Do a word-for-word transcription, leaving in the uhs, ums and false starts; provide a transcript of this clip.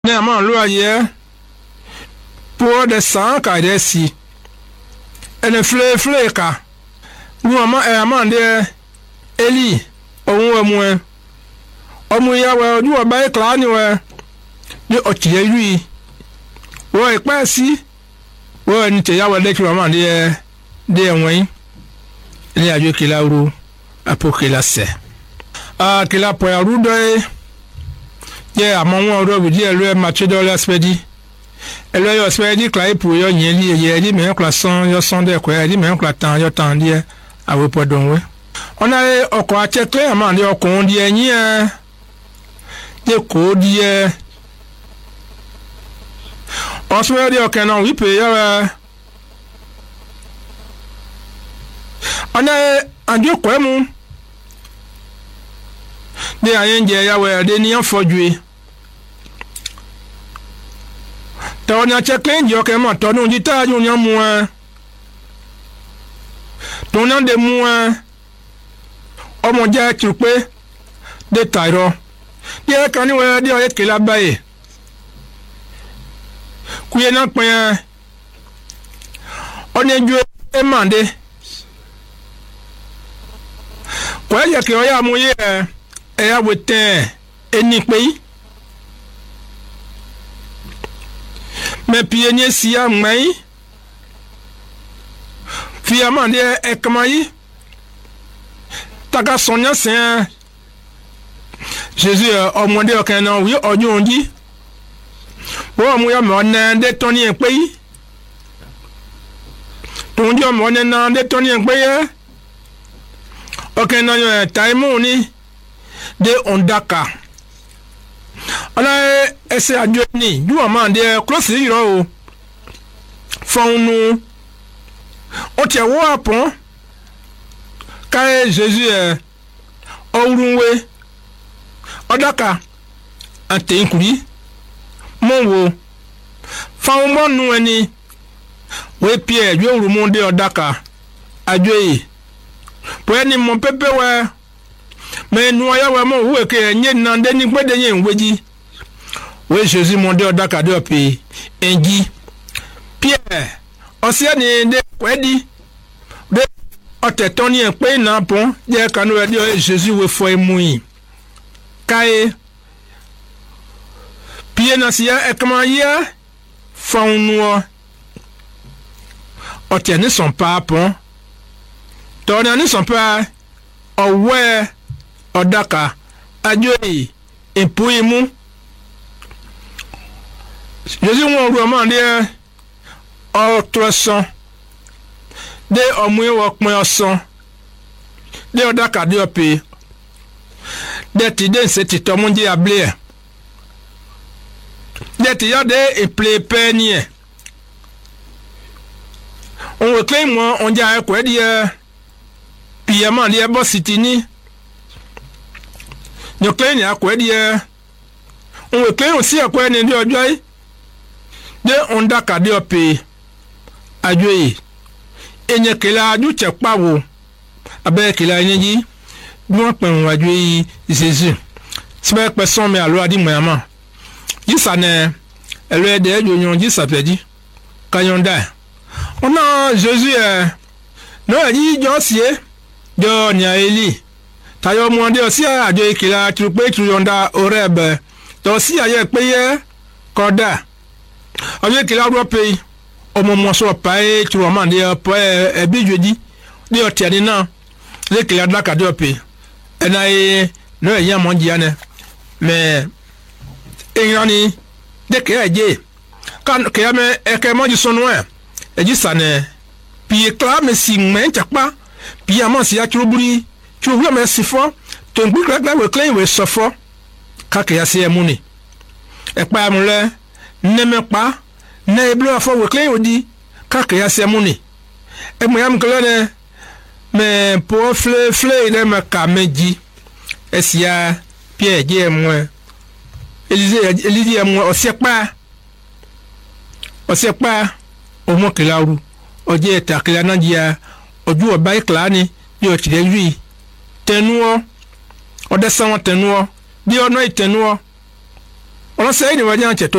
ne ama lo aye pour de sang ka de si ene fle fle ka nu ama e ama de eli ohun emu omu ya we oju oba ikla ni we ni otiye yu wo ipa si wo ni te ya we de ki ama de de enwen ni ajo ki la ru apoke la se ah ki la po ya ru do ye amon won ro bi die lo e ma che do la spedi e lo yo spedi kla ipu yo yin li ye di me kla son yo son de ko e di me kla tan yo tan die awe po don we ona e oko a che kle ama de okun die yin e de ko die o so de okan na wi pe yo e ona e anjo ko emu de ayenje ya we de ni afojue to na checken jo ke mo to nu di ta ju yan mu an to na de mu an omo je ti pe de tairo de kan ni we de o ke la baye ku ye na pin o ne ju e mande ko ye ke o ya mu ye e ya wete eni pe me pienye si ya mai fi amande e kamai taka sonya sen Jésus ọmọdé ọkàn na wi ojo onji wo mu ya mo na de toni e pe to njo mo na de toni e pe ye ọkàn na yo time ni de ondaka ala ese ajo ni ju ama de close iro o fonu o te wo apon kai Jésus e orunwe odaka ante inkuri mo wo fawon mo nu eni we pie ju orumo de odaka ajo yi po eni mo pepe we me nu aya we mo hu ke nye na de ni gbede yen weji we Jésus mo de odaka de opi enji Pierre osia ni de kwedi de otetoni en pe na pon je kanu e de Jésus we fo emu yi kai Pierre na sia e kama ya fonu o tiene son pa pon to na ni son pa owe odaka ajoyi empuimu Jésus won ru ma de o troson de omu wo pin osan de odaka de ope de ti de se ti to munji able de ti ya de e play penny on we claim mo on ja e ko e di e piyama de bo city ni yo claim ya ko e di e on we claim si e ko ni de ojo yi de onda ka de ope ajoyi enye kela aju che pawo abe kela enyi duan pen ajoyi Jésus sibe person me alo adi moyama yisa ne ele de ejo yon yisa pedi kanyonda ona Jésus eh no yi jo sie jo nya eli tayo mo de osi ajoyi kela trupe truyonda orebe to si aye peye koda ajoyi kela ro pe omo mo so pa e tru ma de po e bi jodi de o tiani na le kela da ka de pe ena e no e yan mo ji ane me eyani de ke aje kan ke me e ke mo ji sonu e e ji sane pi kla me si men chapa pi amon si atruburi tu wi me si fo to ngbi kla we claim we so fo ka ke ya se emu ni e pa mu le ne me pa na e blo afọ we claim odi ka ke ya se emu ni e mo yam kla ne me po fle fle ne me ka meji esia Pierre je mo Elise Elise mo osepa osepa o mo kilaru oje ta kila na dia oju oba ikla ni bi o tire wi tenuo o de san tenuo bi ono itenuo ọ̀rọ̀ sẹ́yìn ni wọ́n jẹ́ àǹtẹ̀ tó